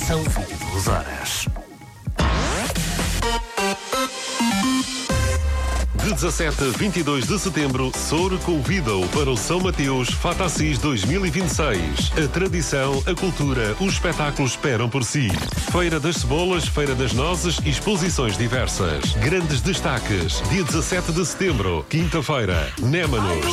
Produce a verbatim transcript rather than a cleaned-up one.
São vinte e duas horas. De dezassete a vinte e dois de setembro, Soure convida-o para o São Mateus Fatacis dois mil e vinte e seis. A tradição, a cultura, os espetáculos esperam por si. Feira das Cebolas, Feira das Nozes e exposições diversas. Grandes destaques. Dia dezassete de setembro, quinta-feira, Némanos.